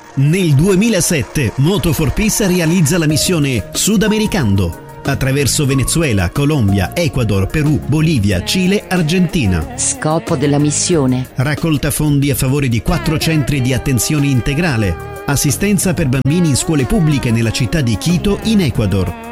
Nel 2007 Moto for Peace realizza la missione Sudamericando attraverso Venezuela, Colombia, Ecuador, Perù, Bolivia, Cile, Argentina. Scopo della missione: raccolta fondi a favore di 4 centri di attenzione integrale, assistenza per bambini in scuole pubbliche nella città di Quito in Ecuador,